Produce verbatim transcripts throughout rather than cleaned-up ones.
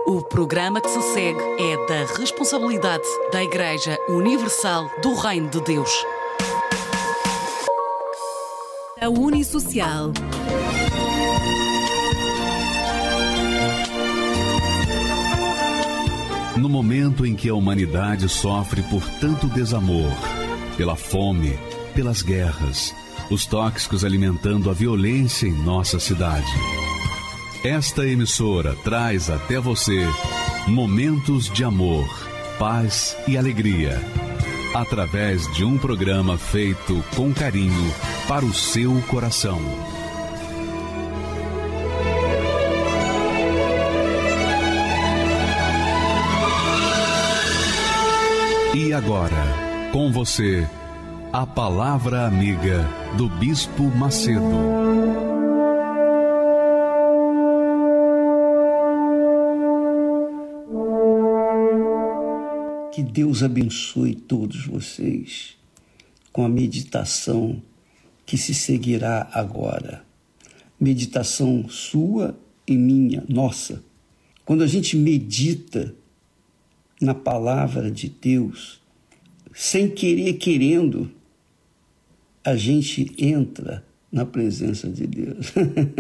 O programa que se segue é da responsabilidade da Igreja Universal do Reino de Deus. A Unisocial. No momento em que a humanidade sofre por tanto desamor, pela fome, pelas guerras, os tóxicos alimentando a violência em nossa cidade. Esta emissora traz até você momentos de amor, paz e alegria, através de um programa feito com carinho para o seu coração. E agora, com você, a Palavra Amiga do Bispo Macedo. Que Deus abençoe todos vocês com a meditação que se seguirá agora. Meditação sua e minha, nossa. Quando a gente medita na palavra de Deus, sem querer, querendo, a gente entra na presença de Deus.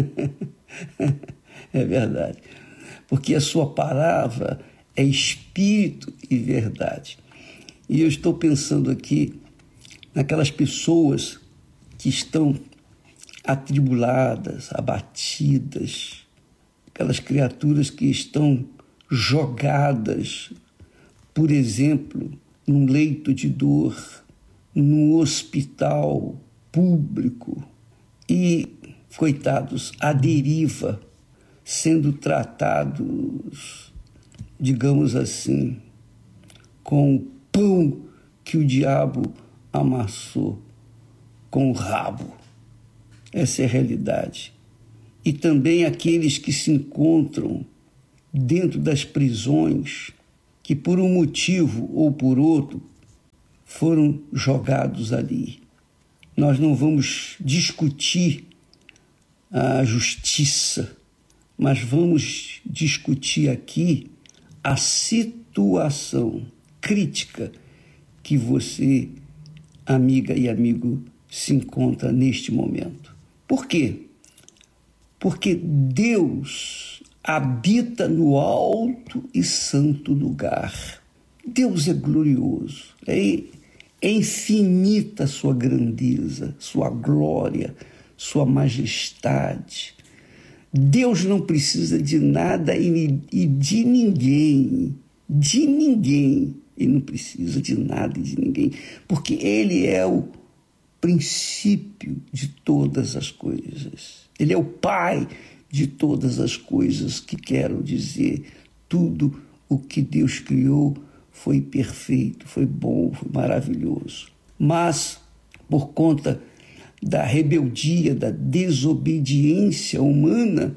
É verdade. Porque a sua palavra é espírito e verdade. E eu estou pensando aqui naquelas pessoas que estão atribuladas, abatidas, aquelas criaturas que estão jogadas, por exemplo, num leito de dor, num hospital público e, coitados, à deriva, sendo tratados, digamos assim, com o pão que o diabo amassou com o rabo. Essa é a realidade. E também aqueles que se encontram dentro das prisões, que por um motivo ou por outro foram jogados ali. Nós não vamos discutir a justiça, mas vamos discutir aqui a situação crítica que você, amiga e amigo, se encontra neste momento. Por quê? Porque Deus habita no alto e santo lugar. Deus é glorioso, é, é infinita a sua grandeza, sua glória, sua majestade. Deus não precisa de nada e, e de ninguém, de ninguém. Ele não precisa de nada e de ninguém, porque Ele é o princípio de todas as coisas. Ele é o Pai de todas as coisas, que quero dizer, tudo o que Deus criou foi perfeito, foi bom, foi maravilhoso. Mas, por conta da rebeldia, da desobediência humana,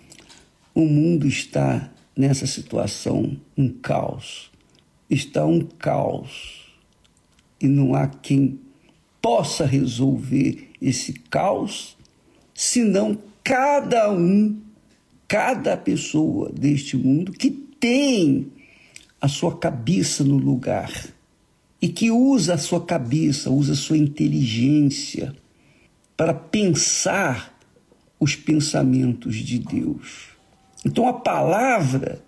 o mundo está nessa situação, um caos. Está um caos. E não há quem possa resolver esse caos, senão cada um, cada pessoa deste mundo que tem a sua cabeça no lugar e que usa a sua cabeça, usa a sua inteligência para pensar os pensamentos de Deus. Então a palavra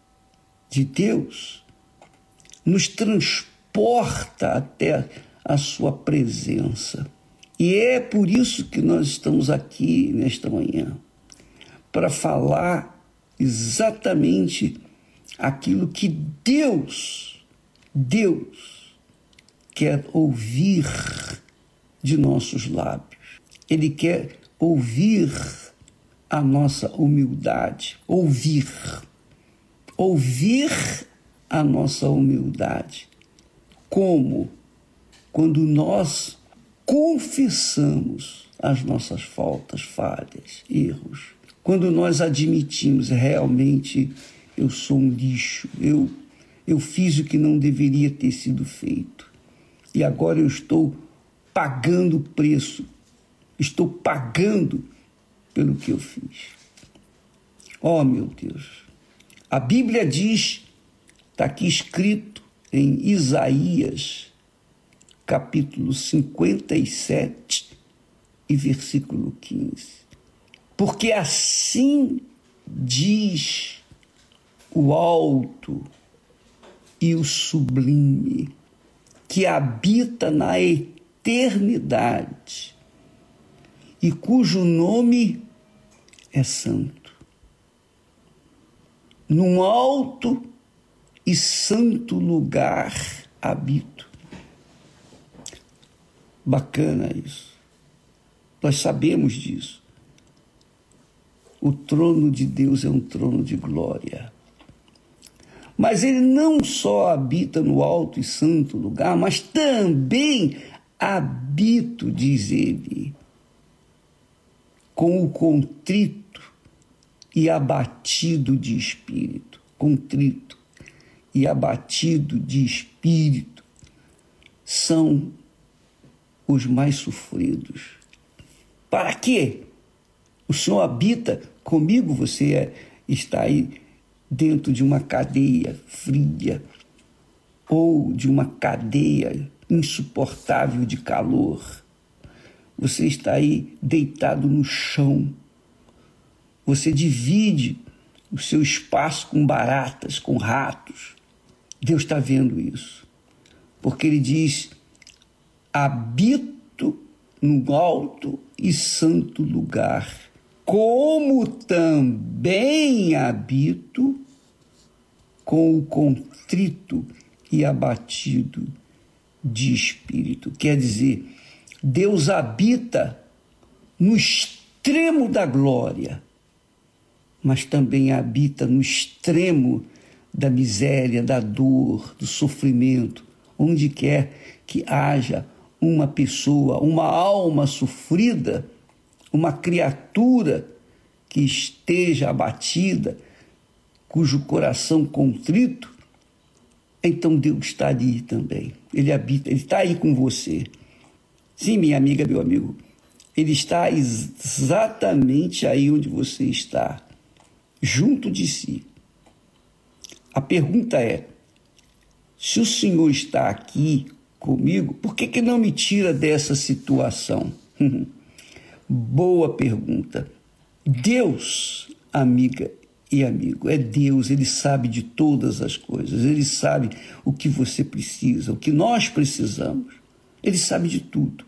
de Deus nos transporta até a sua presença. E é por isso que nós estamos aqui nesta manhã, para falar exatamente aquilo que Deus, Deus quer ouvir de nossos lábios. Ele quer ouvir a nossa humildade, ouvir, ouvir a nossa humildade. Como? Quando nós confessamos as nossas faltas, falhas, erros. Quando nós admitimos, realmente, eu sou um lixo, eu, eu fiz o que não deveria ter sido feito. E agora eu estou pagando o preço, estou pagando pelo que eu fiz. Oh, meu Deus, A Bíblia diz, está aqui escrito em Isaías, capítulo cinquenta e sete e versículo quinze. Porque assim diz o alto e o sublime, que habita na eternidade e cujo nome é santo. Num alto e santo lugar habito. Bacana isso. Nós sabemos disso. O trono de Deus é um trono de glória. Mas ele não só habita no alto e santo lugar, mas também habito, diz ele, com o contrito e abatido de espírito. Contrito e abatido de espírito são os mais sofridos. Para quê? O Senhor habita comigo, você é, está aí dentro de uma cadeia fria ou de uma cadeia insuportável de calor. Você está aí deitado no chão. Você divide o seu espaço com baratas, com ratos. Deus está vendo isso. Porque ele diz, habito no alto e santo lugar, como também habito com o contrito e abatido de espírito. Quer dizer, Deus habita no extremo da glória, mas também habita no extremo da miséria, da dor, do sofrimento, onde quer que haja uma pessoa, uma alma sofrida, uma criatura que esteja abatida, cujo coração contrito, então Deus está ali também. Ele habita, ele está aí com você. Sim, minha amiga, meu amigo, ele está exatamente aí onde você está, junto de si. A pergunta é, se o Senhor está aqui comigo, por que que não me tira dessa situação? Boa pergunta. Deus, amiga e amigo, é Deus, ele sabe de todas as coisas, ele sabe o que você precisa, o que nós precisamos, ele sabe de tudo.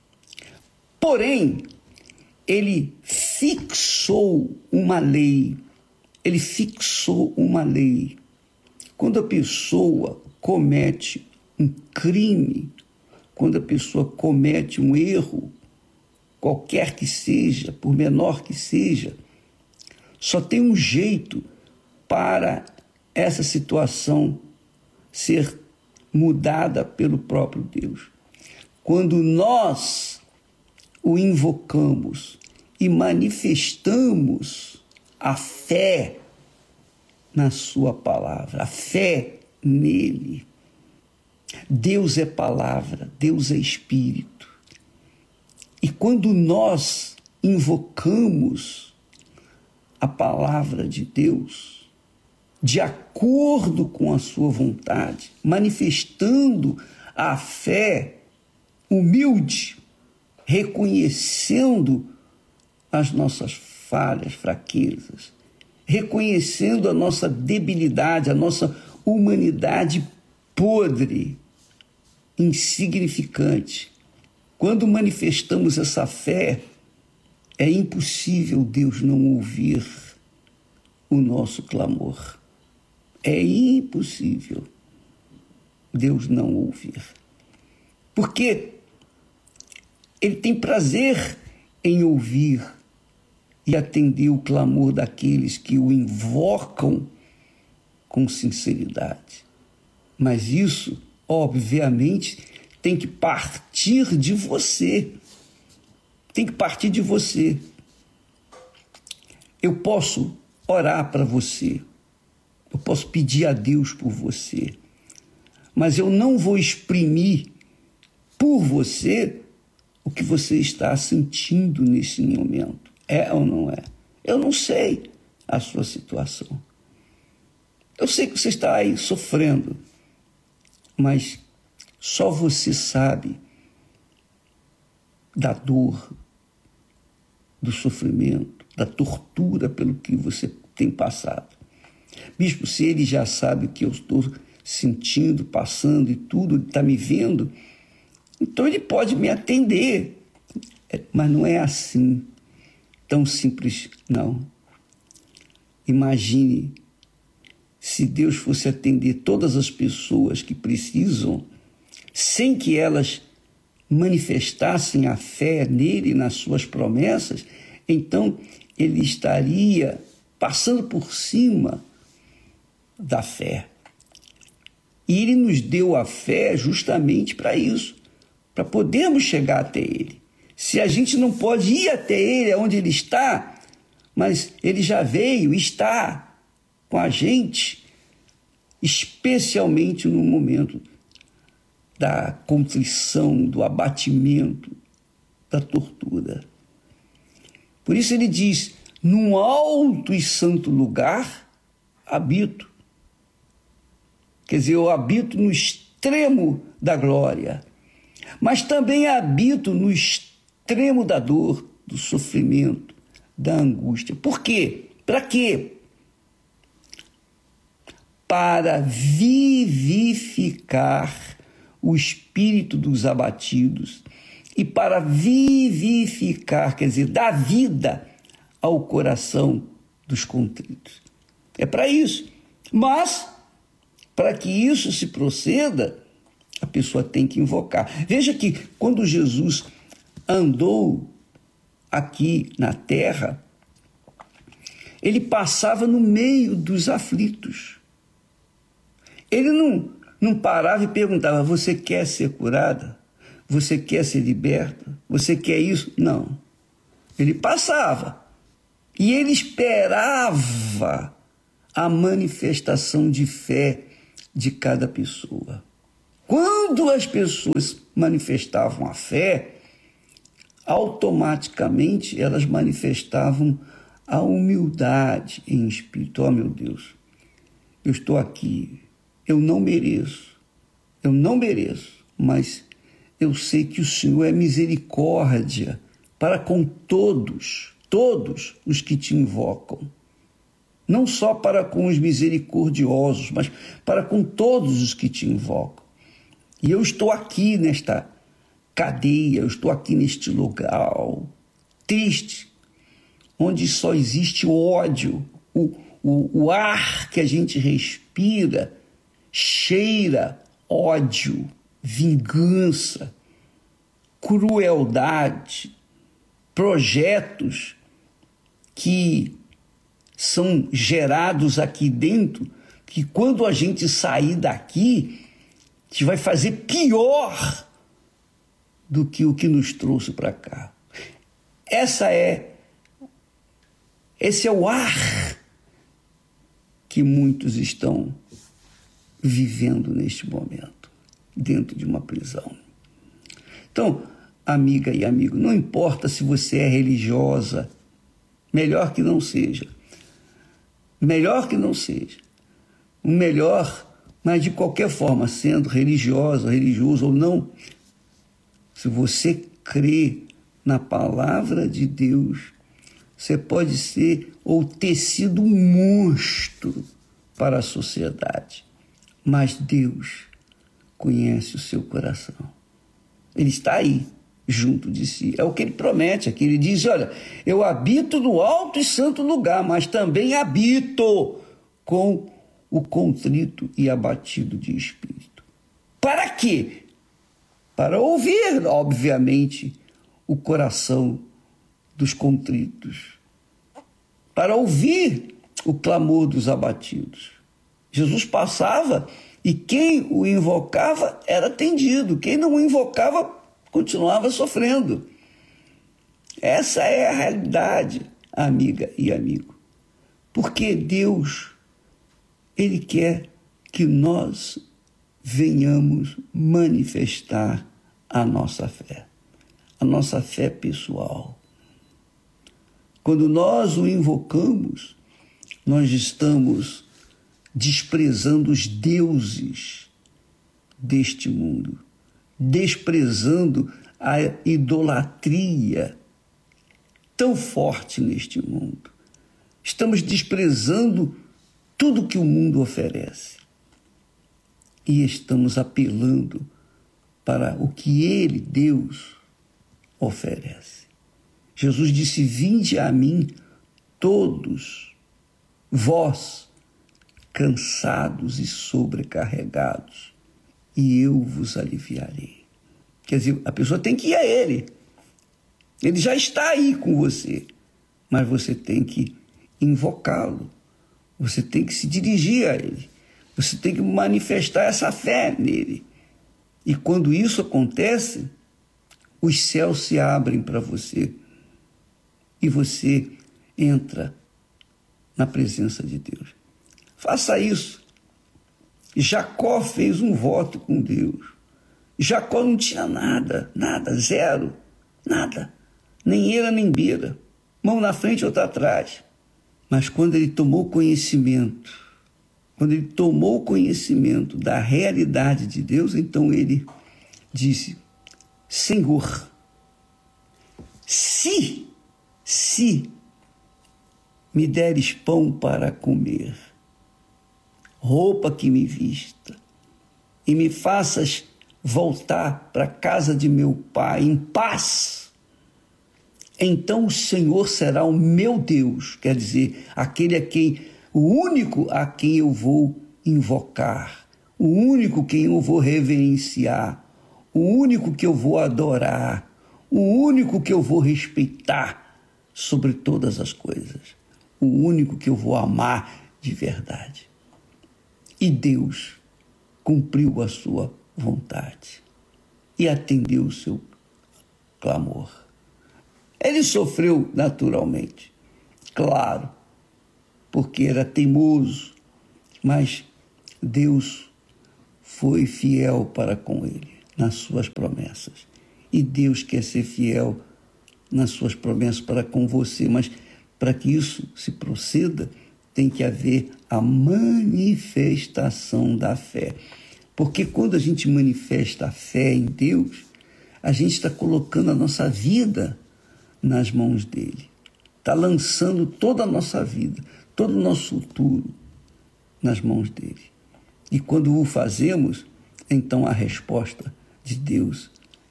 Porém, ele fixou uma lei, ele fixou uma lei. Quando a pessoa comete um crime, quando a pessoa comete um erro, qualquer que seja, por menor que seja, só tem um jeito para essa situação ser mudada pelo próprio Deus. Quando nós o invocamos e manifestamos a fé na sua palavra, a fé nele. Deus é palavra, Deus é espírito. E quando nós invocamos a palavra de Deus, de acordo com a sua vontade, manifestando a fé humilde, reconhecendo as nossas falhas, fraquezas, reconhecendo a nossa debilidade, a nossa humanidade podre, insignificante. Quando manifestamos essa fé, é impossível Deus não ouvir o nosso clamor. É impossível Deus não ouvir. Porque ele tem prazer em ouvir e atender o clamor daqueles que o invocam com sinceridade. Mas isso, obviamente, tem que partir de você. Tem que partir de você. Eu posso orar para você. Eu posso pedir a Deus por você. Mas eu não vou exprimir por você o que você está sentindo nesse momento. É ou não é? Eu não sei a sua situação. Eu sei que você está aí sofrendo, mas só você sabe da dor, do sofrimento, da tortura pelo que você tem passado. Bispo, se ele já sabe o que eu estou sentindo, passando e tudo, ele está me vendo, então ele pode me atender. Mas não é assim, tão simples, não. Imagine se Deus fosse atender todas as pessoas que precisam, sem que elas manifestassem a fé nele, nas suas promessas, então ele estaria passando por cima da fé. E ele nos deu a fé justamente para isso, para podermos chegar até ele. Se a gente não pode ir até ele, onde ele está, mas ele já veio, está com a gente, especialmente no momento da contrição, do abatimento, da tortura. Por isso ele diz, num alto e santo lugar habito. Quer dizer, eu habito no extremo da glória, mas também habito no extremo da dor, do sofrimento, da angústia. Por quê? Para quê? Para vivificar o espírito dos abatidos e para vivificar, quer dizer, dar vida ao coração dos contritos. É para isso. Mas, para que isso se proceda, a pessoa tem que invocar. Veja que quando Jesus andou aqui na terra, ele passava no meio dos aflitos. Ele não, não parava e perguntava, você quer ser curada? Você quer ser liberta? Você quer isso? Não. Ele passava e ele esperava a manifestação de fé de cada pessoa. Quando as pessoas manifestavam a fé, automaticamente elas manifestavam a humildade em espírito. Oh, meu Deus, eu estou aqui, eu não mereço, eu não mereço, mas eu sei que o Senhor é misericórdia para com todos, todos os que te invocam. Não só para com os misericordiosos, mas para com todos os que te invocam. E eu estou aqui nesta cadeia, eu estou aqui neste lugar triste, onde só existe ódio, o, o, o ar que a gente respira cheira ódio, vingança, crueldade, projetos que são gerados aqui dentro, que quando a gente sair daqui, a gente vai fazer pior do que o que nos trouxe para cá. Essa é, esse é o ar que muitos estão vivendo neste momento, dentro de uma prisão. Então, amiga e amigo, não importa se você é religiosa, melhor que não seja, melhor que não seja, o melhor, mas de qualquer forma, sendo religiosa, religioso ou não, se você crê na palavra de Deus, você pode ser ou ter sido um monstro para a sociedade, mas Deus conhece o seu coração. Ele está aí, junto de si. É o que ele promete aqui. Ele diz, olha, eu habito no alto e santo lugar, mas também habito com o contrito e abatido de espírito. Para quê? Para ouvir, obviamente, o coração dos contritos. Para ouvir o clamor dos abatidos. Jesus passava e quem o invocava era atendido. Quem não o invocava continuava sofrendo. Essa é a realidade, amiga e amigo. Porque Deus, Ele quer que nós venhamos manifestar a nossa fé, a nossa fé pessoal. Quando nós o invocamos, nós estamos desprezando os deuses deste mundo, desprezando a idolatria tão forte neste mundo. Estamos desprezando tudo que o mundo oferece e estamos apelando para o que Ele, Deus, oferece. Jesus disse: vinde a mim todos, vós, cansados e sobrecarregados, e eu vos aliviarei. Quer dizer, a pessoa tem que ir a Ele. Ele já está aí com você, mas você tem que invocá-lo. Você tem que se dirigir a Ele. Você tem que manifestar essa fé nele. E quando isso acontece, os céus se abrem para você e você entra na presença de Deus. Faça isso. Jacó fez um voto com Deus. Jacó não tinha nada, nada, zero, nada. Nem eira, nem beira. Mão na frente, outra atrás. Mas quando ele tomou conhecimento, quando ele tomou conhecimento da realidade de Deus, então ele disse: Senhor, se, se me deres pão para comer, roupa que me vista, e me faças voltar para a casa de meu pai em paz, então o Senhor será o meu Deus, quer dizer, aquele a quem, o único a quem eu vou invocar, o único quem eu vou reverenciar, o único que eu vou adorar, o único que eu vou respeitar sobre todas as coisas, o único que eu vou amar de verdade. E Deus cumpriu a sua vontade e atendeu o seu clamor. Ele sofreu naturalmente, claro, porque era teimoso, mas Deus foi fiel para com ele nas suas promessas. E Deus quer ser fiel nas suas promessas para com você, mas para que isso se proceda, tem que haver a manifestação da fé. Porque quando a gente manifesta a fé em Deus, a gente está colocando a nossa vida nas mãos dele. Está lançando toda a nossa vida, todo o nosso futuro nas mãos dele. E quando o fazemos, então a resposta de Deus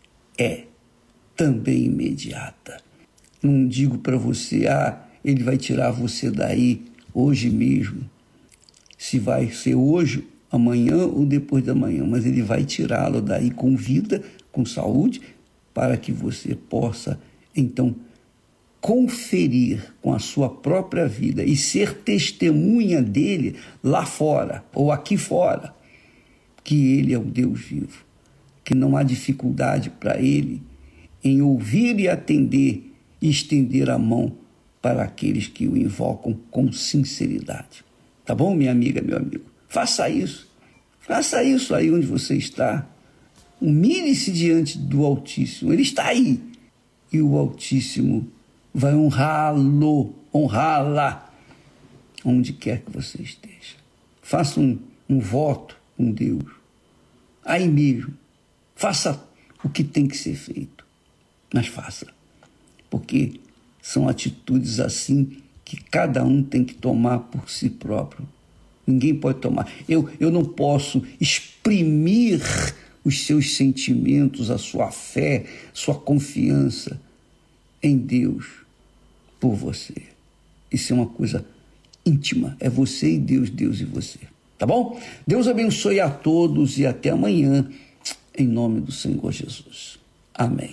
é também imediata. Não digo para você, ah, ele vai tirar você daí hoje mesmo, se vai ser hoje, amanhã ou depois da manhã, mas ele vai tirá-lo daí com vida, com saúde, para que você possa, então, conferir com a sua própria vida e ser testemunha dele lá fora ou aqui fora, que ele é o Deus vivo, que não há dificuldade para ele em ouvir e atender e estender a mão para aqueles que o invocam com sinceridade. Tá bom, minha amiga, meu amigo? Faça isso. Faça isso aí onde você está. Humilhe-se diante do Altíssimo. Ele está aí. E o Altíssimo vai honrá-lo, honrá-la, onde quer que você esteja. Faça um, um voto com Deus. Aí mesmo. Faça o que tem que ser feito. Mas faça. Porque são atitudes assim que cada um tem que tomar por si próprio. Ninguém pode tomar. Eu, eu não posso exprimir os seus sentimentos, a sua fé, sua confiança em Deus por você. Isso é uma coisa íntima. É você e Deus, Deus e você. Tá bom? Deus abençoe a todos e até amanhã, em nome do Senhor Jesus. Amém.